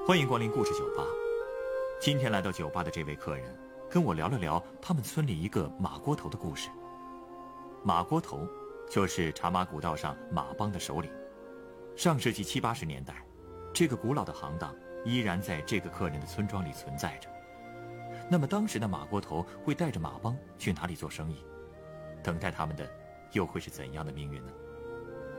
欢迎光临故事酒吧。今天来到酒吧的这位客人，跟我聊了聊他们村里一个马锅头的故事。马锅头就是茶马古道上马帮的首领。上世纪70、80年代，这个古老的行当依然在这个客人的村庄里存在着。那么当时的马锅头会带着马帮去哪里做生意？等待他们的又会是怎样的命运呢？